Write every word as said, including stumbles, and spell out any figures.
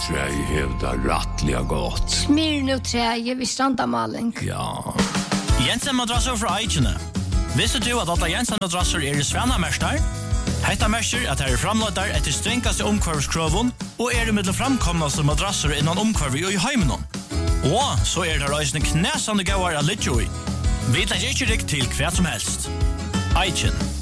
träj hävda rattliga gott. Smyrna träj vid strandamaling. Ja. Jensen madrasser fra Eichene. Visste du at alle Jensen madrasser er i Svenna-mestar? Hetta mestar at her er framløytar etter strengaste omkvarvskroven og er i middel framkomnaste madrasser innan omkvarvi og i heimenon. Og så er det reisende knæsande gauar av Lidjoi. Vi tar ikke rikk til hva som helst. Eichen.